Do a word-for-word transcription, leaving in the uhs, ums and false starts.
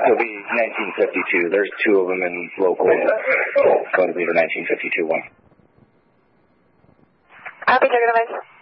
It'll be nineteen fifty-two. There's two of them in local. It's going to be the nineteen fifty-two one. Copy, Tiger Device.